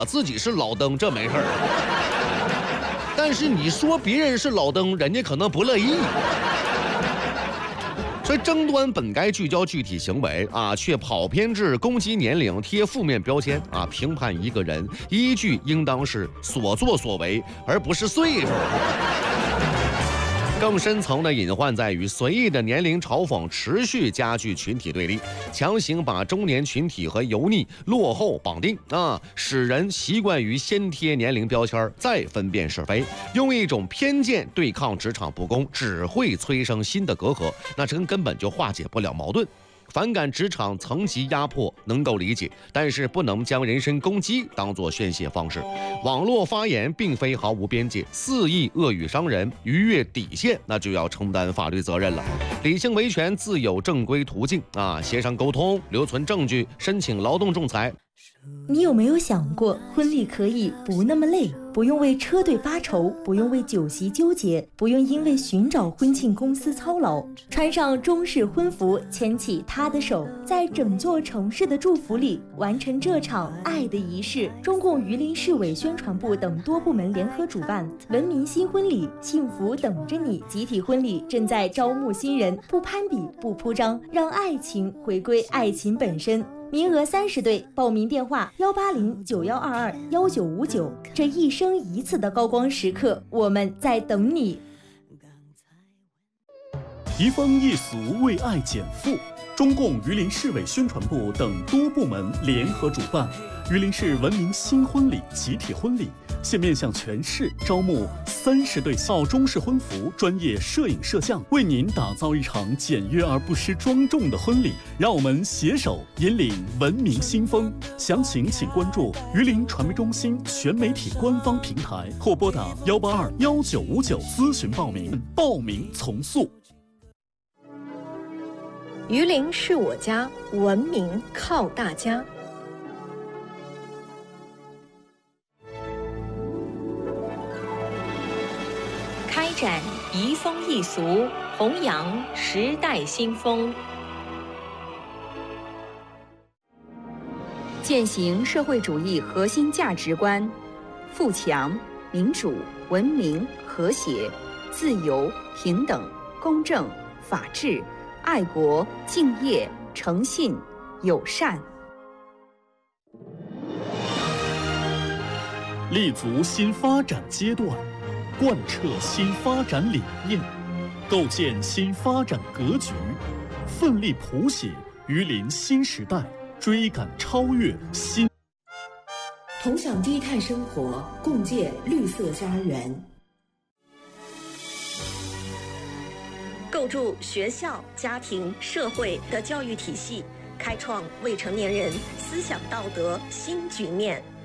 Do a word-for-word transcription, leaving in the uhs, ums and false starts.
自己是老登，这没事儿。但是你说别人是老登，人家可能不乐意。所以争端本该聚焦具体行为啊，却跑偏至攻击年龄、贴负面标签啊，评判一个人依据应当是所作所为，而不是岁数。更深层的隐患在于，随意的年龄嘲讽持续加剧群体对立，强行把中年群体和油腻、落后绑定啊，使人习惯于先贴年龄标签，再分辨是非，用一种偏见对抗职场不公，只会催生新的隔阂，那这根本就化解不了矛盾。反感职场层级压迫能够理解，但是不能将人身攻击当作宣泄方式。网络发言并非毫无边界，肆意恶语伤人，逾越底线，那就要承担法律责任了。理性维权自有正规途径啊，协商沟通，留存证据，申请劳动仲裁。 你有没有想过，婚礼可以不那么累，不用为车队发愁，不用为酒席纠结，不用因为寻找婚庆公司操劳，穿上中式婚服，牵起他的手，在整座城市的祝福里完成这场爱的仪式。中共榆林市委宣传部等多部门联合主办文明新婚礼，幸福等着你集体婚礼正在招募新人，不攀比，不铺张，让爱情回归爱情本身。名额三十对，报名电话幺八零九幺二二幺九五九。这一生一次的高光时刻，我们在等你。 移风易俗，为爱减负。中共榆林市委宣传部等多部门联合主办榆林市文明新婚礼集体婚礼，现面向全市招募三十对套中式婚服专业摄影摄像，为您打造一场简约而不失庄重的婚礼。让我们携手引领文明新风。详情请关注榆林传媒中心全媒体官方平台，或拨打幺八二幺九五九咨询报名。报名从速。 榆林是我家，文明靠大家。开展移风易俗，弘扬时代新风， 践行社会主义核心价值观：富强、民主、文明、和谐、自由、平等、公正、法治、爱国、敬业、诚信、友善。 立足新发展阶段，贯彻新发展理念，构建新发展格局，奋力谱写榆林新时代，追赶超越新。 同享低碳生活，共建绿色家园。 构筑学校、家庭、社会的教育体系，开创未成年人思想道德新局面。